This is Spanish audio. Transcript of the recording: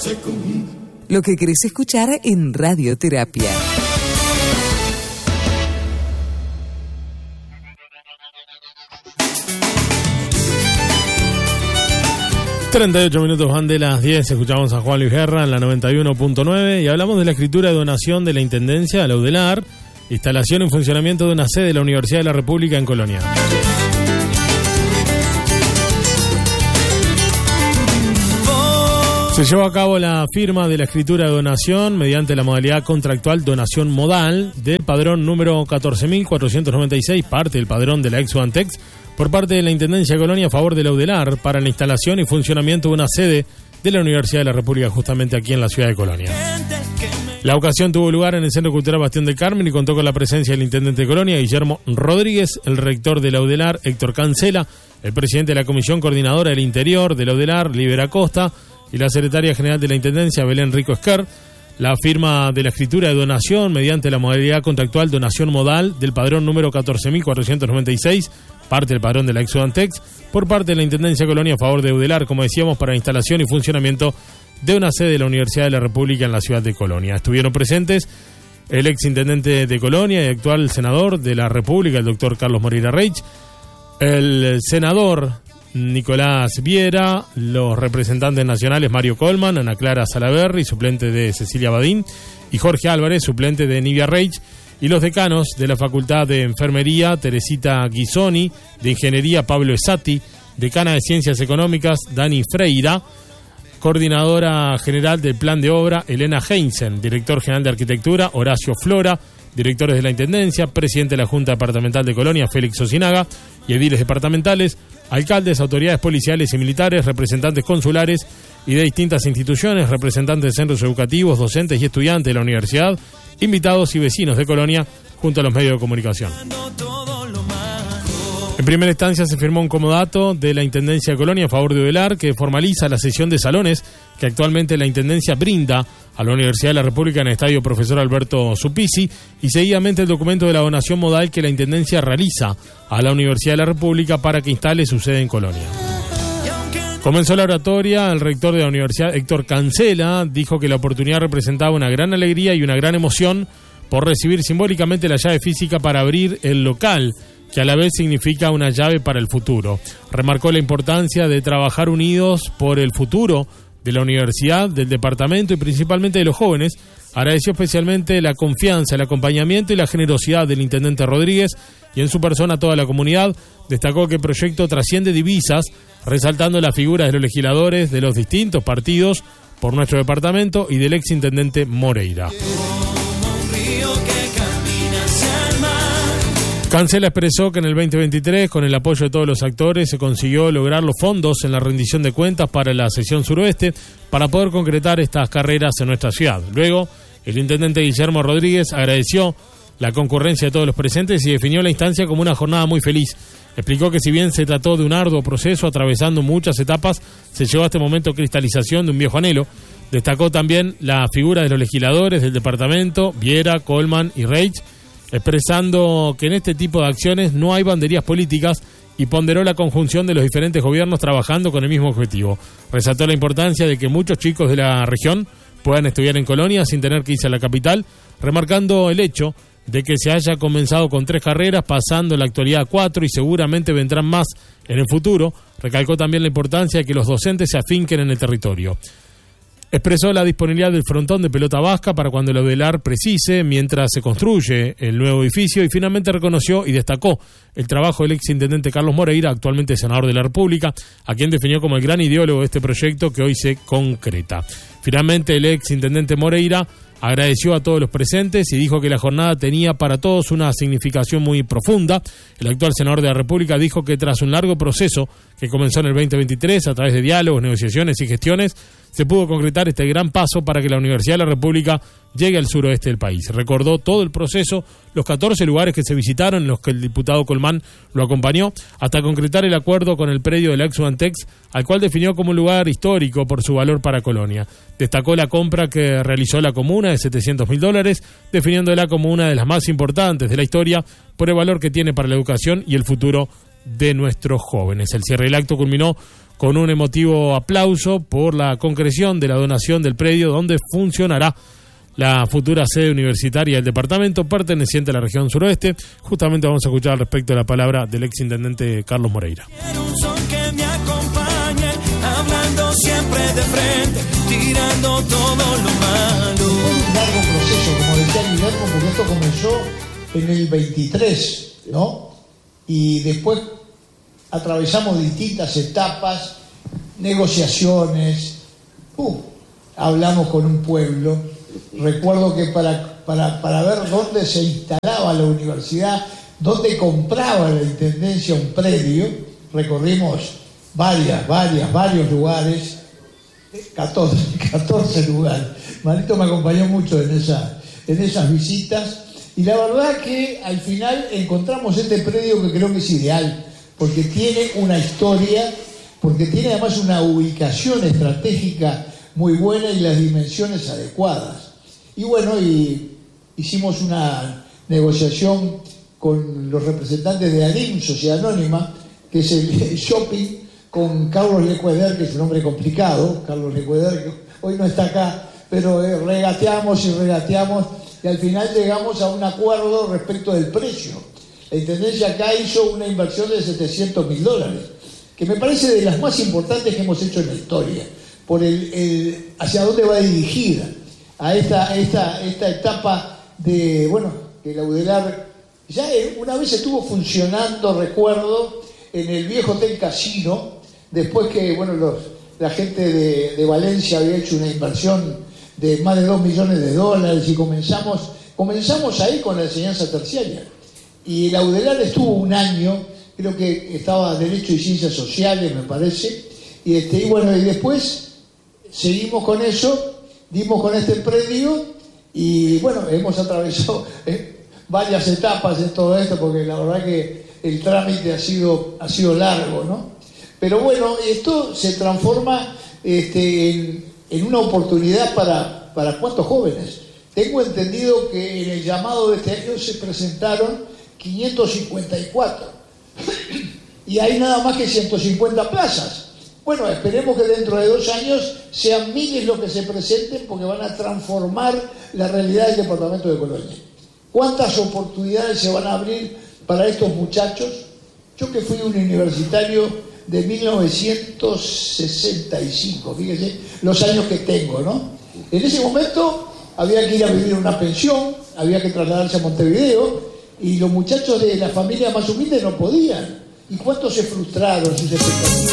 Lo que querés escuchar en Radioterapia. ...38 minutos van de las 10... escuchamos a Juan Luis Guerra en la 91.9... y hablamos de la escritura de donación de la Intendencia a la UDELAR... instalación y funcionamiento de una sede de la Universidad de la República en Colonia. Se llevó a cabo la firma de la escritura de donación mediante la modalidad contractual donación modal del padrón número 14.496, parte del padrón de la Exuantex, por parte de la Intendencia de Colonia a favor de la UDELAR para la instalación y funcionamiento de una sede de la Universidad de la República justamente aquí en la ciudad de Colonia. La ocasión tuvo lugar en el Centro Cultural Bastión del Carmen y contó con la presencia del Intendente de Colonia, Guillermo Rodríguez, el rector de la UDELAR, Héctor Cancela, el presidente de la Comisión Coordinadora del Interior de la UDELAR, Liber Acosta, y la secretaria general de la Intendencia, Belén Rico Esquer. La firma de la escritura de donación mediante la modalidad contractual donación modal del padrón número 14.496, parte del padrón de la Exuantex, por parte de la Intendencia de Colonia a favor de UDELAR, como decíamos, para instalación y funcionamiento de una sede de la Universidad de la República en la ciudad de Colonia. Estuvieron presentes el ex intendente de Colonia y actual senador de la República, el doctor Carlos Moreira Reich, el senador Nicolás Viera, los representantes nacionales Mario Colman, Ana Clara Salaverry, suplente de Cecilia Badín, y Jorge Álvarez, suplente de Nivia Reich, y los decanos de la Facultad de Enfermería, Teresita Ghisoni, de Ingeniería, Pablo Esati, decana de Ciencias Económicas, Dani Freira, coordinadora general del Plan de Obra, Elena Heinzen, director general de Arquitectura, Horacio Flora, directores de la Intendencia, presidente de la Junta Departamental de Colonia, Félix Osinaga, y ediles departamentales, alcaldes, autoridades policiales y militares, representantes consulares y de distintas instituciones, representantes de centros educativos, docentes y estudiantes de la universidad, invitados y vecinos de Colonia, junto a los medios de comunicación. En primera instancia se firmó un comodato de la Intendencia de Colonia a favor de UDELAR que formaliza la cesión de salones que actualmente la Intendencia brinda a la Universidad de la República en el Estadio Profesor Alberto Supisi, y seguidamente el documento de la donación modal que la Intendencia realiza a la Universidad de la República para que instale su sede en Colonia. Comenzó la oratoria, el rector de la universidad, Héctor Cancela, dijo que la oportunidad representaba una gran alegría y una gran emoción por recibir simbólicamente la llave física para abrir el local, que a la vez significa una llave para el futuro. Remarcó la importancia de trabajar unidos por el futuro de la universidad, del departamento y principalmente de los jóvenes. Agradeció especialmente la confianza, el acompañamiento y la generosidad del intendente Rodríguez y en su persona a toda la comunidad. Destacó que el proyecto trasciende divisas, resaltando las figuras de los legisladores de los distintos partidos por nuestro departamento y del ex intendente Moreira. Cancela expresó que en el 2023, con el apoyo de todos los actores, se consiguió lograr los fondos en la rendición de cuentas para la sección suroeste para poder concretar estas carreras en nuestra ciudad. Luego, el intendente Guillermo Rodríguez agradeció la concurrencia de todos los presentes y definió la instancia como una jornada muy feliz. Explicó que si bien se trató de un arduo proceso, atravesando muchas etapas, se llegó a este momento cristalización de un viejo anhelo. Destacó también la figura de los legisladores del departamento, Viera, Colman y Reich, expresando que en este tipo de acciones no hay banderías políticas y ponderó la conjunción de los diferentes gobiernos trabajando con el mismo objetivo. Resaltó la importancia de que muchos chicos de la región puedan estudiar en Colonia sin tener que irse a la capital, remarcando el hecho de que se haya comenzado con 3 carreras, pasando en la actualidad a 4 y seguramente vendrán más en el futuro. Recalcó también la importancia de que los docentes se afinquen en el territorio. Expresó la disponibilidad del frontón de pelota vasca para cuando la UDELAR precise mientras se construye el nuevo edificio, y finalmente reconoció y destacó el trabajo del ex intendente Carlos Moreira, actualmente senador de la República, a quien definió como el gran ideólogo de este proyecto que hoy se concreta. Finalmente, el ex intendente Moreira agradeció a todos los presentes y dijo que la jornada tenía para todos una significación muy profunda. El actual senador de la República dijo que tras un largo proceso que comenzó en el 2023 a través de diálogos, negociaciones y gestiones, se pudo concretar este gran paso para que la Universidad de la República llegue al suroeste del país. Recordó todo el proceso, los 14 lugares que se visitaron, en los que el diputado Colman lo acompañó, hasta concretar el acuerdo con el predio de la Exuantex, al cual definió como un lugar histórico por su valor para Colonia. Destacó la compra que realizó la comuna de $700.000, definiéndola como una de las más importantes de la historia por el valor que tiene para la educación y el futuro de nuestros jóvenes. El cierre del acto culminó con un emotivo aplauso por la concreción de la donación del predio donde funcionará la futura sede universitaria del departamento perteneciente a la región suroeste. Justamente vamos a escuchar al respecto de la palabra del exintendente Carlos Moreira. Quiero un son que me acompañe, hablando siempre de frente, tirando todo lo malo. Es un largo proceso, como decía Guillermo, porque esto comenzó en el 23, ¿no? Y después atravesamos distintas etapas, negociaciones, hablamos con un pueblo. Recuerdo que para ver dónde se instalaba la universidad, dónde compraba la intendencia un predio, recorrimos varios lugares, 14 lugares. Marito me acompañó mucho en esas visitas, y la verdad que al final encontramos este predio que creo que es ideal, porque tiene una historia, porque tiene además una ubicación estratégica muy buena y las dimensiones adecuadas. Y bueno, y hicimos una negociación con los representantes de ANIM, Sociedad Anónima, que es el shopping, con Carlos Lecueder, que es un hombre complicado, Carlos Lecueder, que hoy no está acá, pero regateamos y al final llegamos a un acuerdo respecto del precio. La Intendencia acá hizo una inversión de $700.000, que me parece de las más importantes que hemos hecho en la historia, por hacia dónde va dirigida a esta etapa de, bueno, que la UDELAR ya una vez estuvo funcionando, recuerdo, en el viejo Hotel Casino, después que, bueno, la gente de Valencia había hecho una inversión de más de $2 millones y comenzamos ahí con la enseñanza terciaria. Y la UDELAR estuvo un año, creo que estaba Derecho y Ciencias Sociales, me parece, y bueno, y después seguimos con eso, dimos con este predio, y bueno, hemos atravesado varias etapas de todo esto, porque la verdad que el trámite ha sido largo, ¿no? Pero bueno, esto se transforma en una oportunidad para ¿cuántos jóvenes? Tengo entendido que en el llamado de este año se presentaron 554 y hay nada más que 150 plazas. Bueno, esperemos que dentro de 2 años sean miles los que se presenten, porque van a transformar la realidad del departamento de Colonia. ¿Cuántas oportunidades se van a abrir para estos muchachos? Yo que fui un universitario de 1965, fíjense los años que tengo, ¿no? En ese momento había que ir a vivir en una pensión, había que trasladarse a Montevideo, y los muchachos de las familias más humildes no podían. ¿Y cuántos se frustraron sus expectativas?